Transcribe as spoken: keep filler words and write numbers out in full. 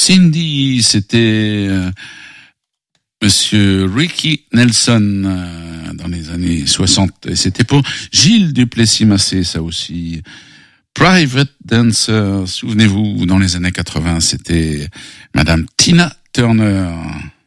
Cindy, c'était euh, Monsieur Ricky Nelson euh, dans les années soixante. Et c'était pour Gilles Duplessis-Massé, ça aussi. Private Dancer, souvenez-vous, dans les années quatre-vingts, c'était Madame Tina Turner.